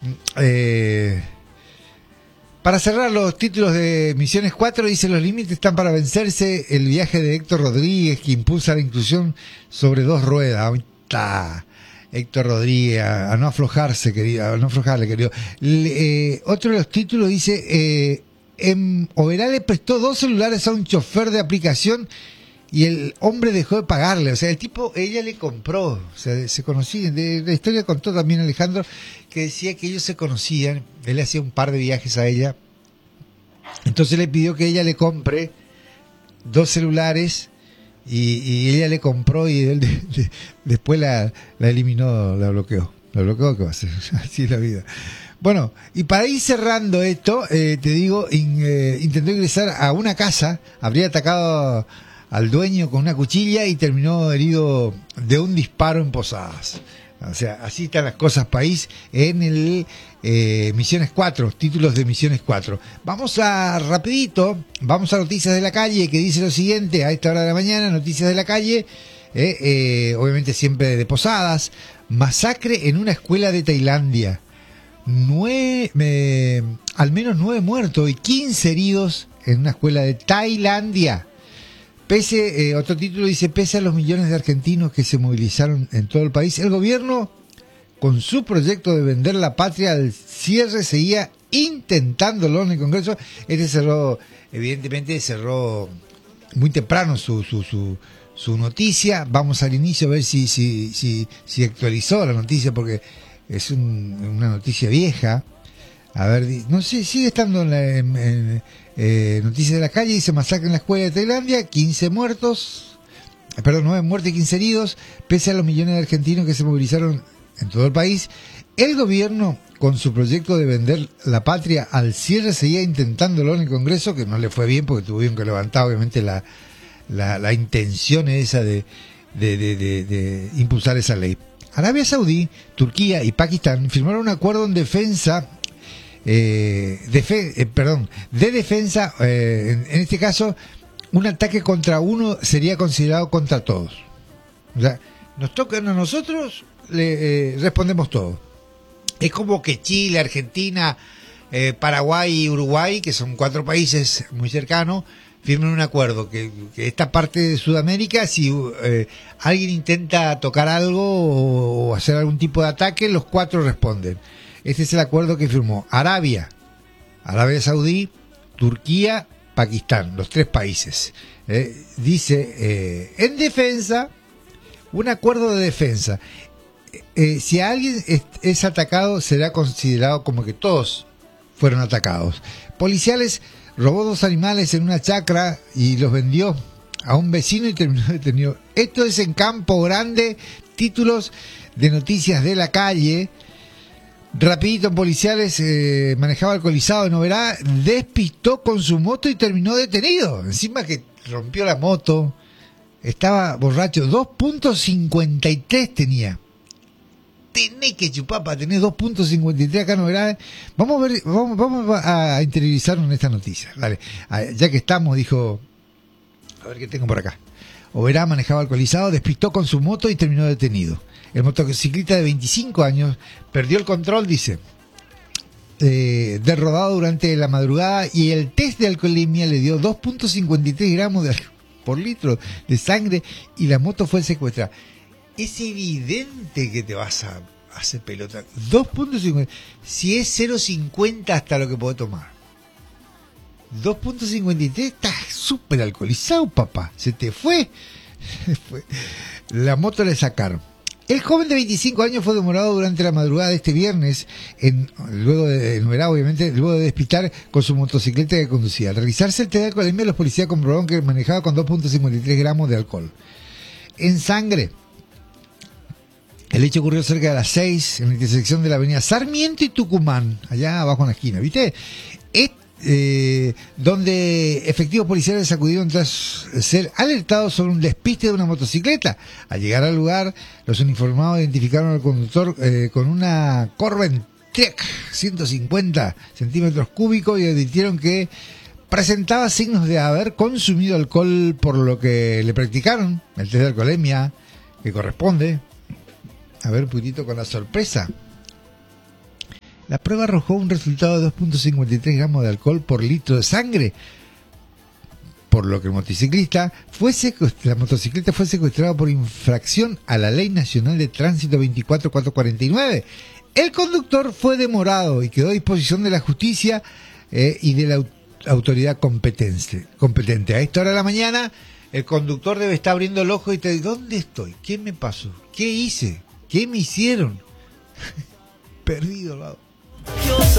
Para cerrar los títulos de Misiones 4, dice: los límites están para vencerse. El viaje de Héctor Rodríguez, que impulsa la inclusión sobre dos ruedas. Ahí está Héctor Rodríguez, a no aflojarse, querido, a no aflojarle, querido. Otro de los títulos dice: Oberá le prestó 2 celulares a un chofer de aplicación y el hombre dejó de pagarle. O sea, el tipo, ella le compró. O sea, se conocían. De la historia contó también Alejandro, que decía que ellos se conocían. Él hacía un par de viajes a ella. Entonces le pidió que ella le compre 2 celulares y ella le compró y él después la eliminó, la bloqueó. La bloqueó, ¿qué va a hacer? Así es la vida. Bueno, y para ir cerrando esto, te digo, intentó ingresar a una casa, habría atacado al dueño con una cuchilla y terminó herido de un disparo en Posadas. O sea, así están las cosas, país, en el Misiones 4, títulos de Misiones 4. Vamos a Noticias de la Calle, que dice lo siguiente: a esta hora de la mañana, Noticias de la Calle, obviamente siempre de Posadas. Masacre en una escuela de Tailandia. Al menos 9 muertos y 15 heridos en una escuela de Tailandia. Otro título dice: pese a los millones de argentinos que se movilizaron en todo el país, el gobierno, con su proyecto de vender la patria al cierre, seguía intentándolo en el Congreso. Evidentemente cerró muy temprano su noticia. Vamos al inicio a ver si actualizó la noticia, porque es una noticia vieja. A ver, no sé, sigue estando en Noticias de la Calle. Dice: masacre en la escuela de Tailandia, 9 muertos y 15 heridos. Pese a los millones de argentinos que se movilizaron en todo el país, el gobierno, con su proyecto de vender la patria al cierre, seguía intentándolo en el Congreso, que no le fue bien porque tuvieron que levantar obviamente la intención esa de impulsar esa ley. Arabia Saudí, Turquía y Pakistán firmaron un acuerdo en defensa de defensa. En este caso, un ataque contra uno sería considerado contra todos. O sea, nos tocan a nosotros, respondemos todos. Es como que Chile, Argentina, Paraguay y Uruguay, que son 4 países muy cercanos, firmen un acuerdo que esta parte de Sudamérica, si alguien intenta tocar algo o hacer algún tipo de ataque, los 4 responden. Este es el acuerdo que firmó Arabia Saudí, Turquía, Pakistán, los 3 países. Dice, en defensa, un acuerdo de defensa. Si alguien es atacado, será considerado como que todos fueron atacados. Policiales robó 2 animales en una chacra y los vendió a un vecino y terminó detenido. Esto es en Campo Grande. Títulos de Noticias de la Calle. Rapidito, en policiales, manejaba alcoholizado en Oberá, despistó con su moto y terminó detenido. Encima que rompió la moto, estaba borracho. 2.53 tenía. Tenés que chupar para tener 2.53 acá en Oberá. Vamos a interiorizarnos en esta noticia. Dale. Ya que estamos, dijo, a ver qué tengo por acá. Oberá manejaba alcoholizado, despistó con su moto y terminó detenido. El motociclista de 25 años perdió el control, dice, derrotado durante la madrugada, y el test de alcoholemia le dio 2.53 gramos por litro de sangre y la moto fue secuestrada. Es evidente que te vas a hacer pelota. 2.50, si es 0.50 hasta lo que puedo tomar. 2.53, estás súper alcoholizado, papá. Se te fue. La moto le sacaron. El joven de 25 años fue demorado durante la madrugada de este viernes, luego de despistar con su motocicleta que conducía. Al realizarse el test de alcoholemia, los policías comprobaron que manejaba con 2.53 gramos de alcohol en sangre. El hecho ocurrió cerca de las 6, en la intersección de la avenida Sarmiento y Tucumán, allá abajo en la esquina, ¿viste? Donde efectivos policiales acudieron tras ser alertados sobre un despiste de una motocicleta. Al llegar al lugar, los uniformados identificaron al conductor con una Corvette 150 centímetros cúbicos y advirtieron que presentaba signos de haber consumido alcohol, por lo que le practicaron el test de alcoholemia que corresponde. A ver, un poquitito con la sorpresa. La prueba arrojó un resultado de 2.53 gramos de alcohol por litro de sangre, por lo que la motocicleta fue secuestrada por infracción a la Ley Nacional de Tránsito 24449. El conductor fue demorado y quedó a disposición de la justicia y de la autoridad competente. A esta hora de la mañana, el conductor debe estar abriendo el ojo y te dice, ¿dónde estoy? ¿Qué me pasó? ¿Qué hice? ¿Qué me hicieron? Perdido, lado.